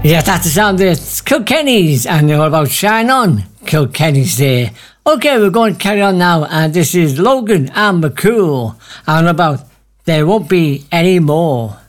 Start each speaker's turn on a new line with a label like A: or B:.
A: Yes, that's the sound of it's Kilkenny's, and they're all about Shine On. Kilkenny's there. Okay, we're going to carry on now, and this is Logan and McCool, and about There Won't Be Any More.